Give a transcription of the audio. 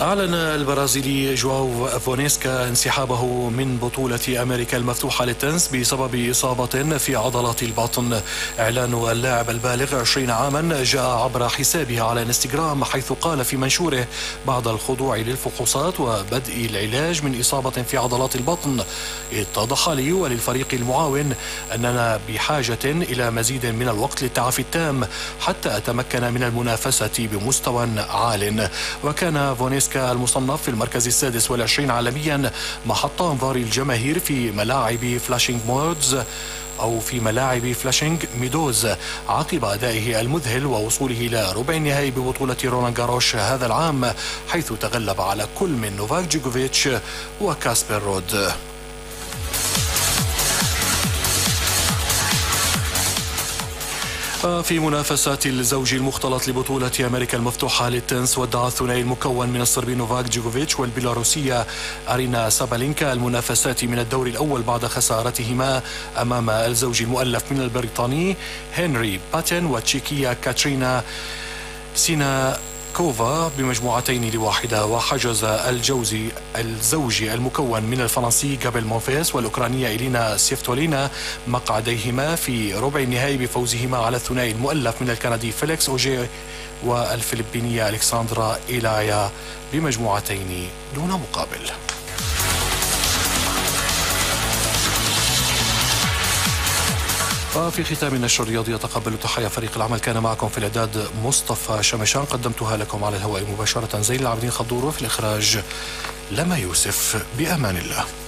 أعلن البرازيلي جواو فونيسكا انسحابه من بطولة أمريكا المفتوحة للتنس بسبب إصابة في عضلات البطن. إعلان اللاعب البالغ 20 عاما جاء عبر حسابه على انستغرام، حيث قال في منشوره: بعد الخضوع للفحوصات وبدء العلاج من إصابة في عضلات البطن، اتضح لي وللفريق المعاون أننا بحاجة إلى مزيد من الوقت للتعافي التام حتى أتمكن من المنافسة بمستوى عال. وكان فونيسكا المصنف في المركز السادس والعشرين عالميا محط أنظار الجماهير في ملاعب فلاشينغ ميدوز عقب أدائه المذهل ووصوله إلى ربع النهائي ببطولة رولان جاروش هذا العام، حيث تغلب على كل من نوفاك جوكوفيتش وكاسبر رود. في منافسات الزوج المختلط لبطولة أمريكا المفتوحة للتنس، ودع الثنائي المكون من الصربي نوفاك جوكوفيتش والبيلاروسية أرينا سابالينكا المنافسات من الدور الأول بعد خسارتهما أمام الزوج المؤلف من البريطاني هنري باتن والتشيكية كاترينا سيناكوفا بمجموعتين لواحدة. وحجز الزوج المكون من الفرنسي جابيل مونفيس والأوكرانية إلينا سيفتولينا مقعديهما في ربع النهائي بفوزهما على الثنائي المؤلف من الكندي فيليكس أوجي والفلبينية ألكسندرا إيلايا بمجموعتين دون مقابل. وفي ختام النشر الرياضي يتقبل تحية فريق العمل. كان معكم في الإعداد مصطفى شمشان، قدمتها لكم على الهواء مباشرة زين العابدين خضور، وفي الإخراج لما يوسف. بأمان الله.